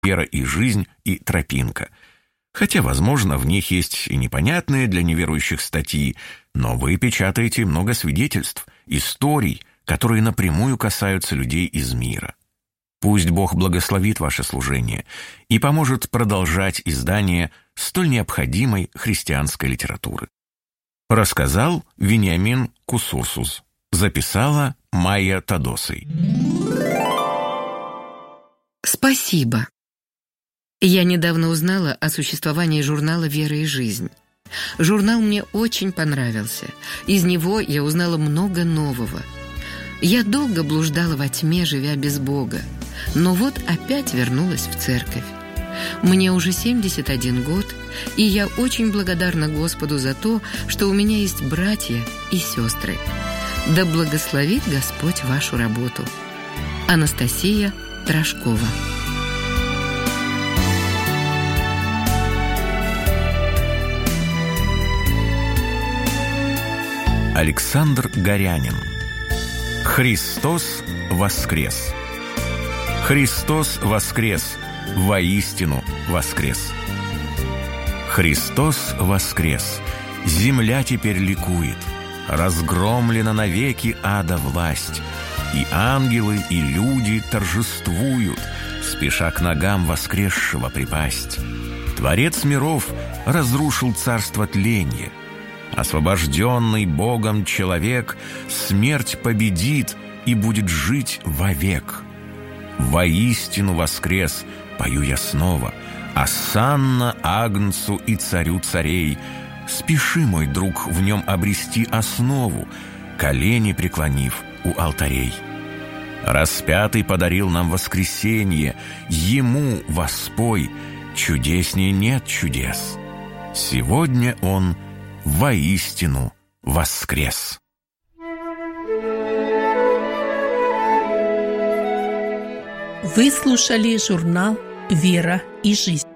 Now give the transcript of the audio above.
«Вера и жизнь» и «Тропинка». Хотя, возможно, в них есть и непонятные для неверующих статьи, но вы печатаете много свидетельств, историй, которые напрямую касаются людей из мира. Пусть Бог благословит ваше служение и поможет продолжать издание столь необходимой христианской литературы. Рассказал Вениамин Кусурсус. Записала Майя Тадосой. Спасибо. Я недавно узнала о существовании журнала «Вера и жизнь». Журнал мне очень понравился. Из него я узнала много нового. Я долго блуждала во тьме, живя без Бога. Но вот опять вернулась в церковь. Мне уже 71 год, и я очень благодарна Господу за то, что у меня есть братья и сестры. Да благословит Господь вашу работу. Анастасия Трошкова. Александр Горянин. Христос воскрес! Христос воскрес! Воистину воскрес! Христос воскрес! Земля теперь ликует! Разгромлена навеки ада власть, и ангелы, и люди торжествуют, спеша к ногам воскресшего припасть. Творец миров разрушил царство тленья. Освобожденный Богом человек смерть победит и будет жить вовек. Воистину воскрес, пою я снова, осанна Агнцу и Царю царей. Спеши, мой друг, в нем обрести основу, колени преклонив у алтарей. Распятый подарил нам воскресенье, ему воспой, чудеснее нет чудес. Сегодня он воистину воскрес! Вы слушали журнал «Вера и жизнь».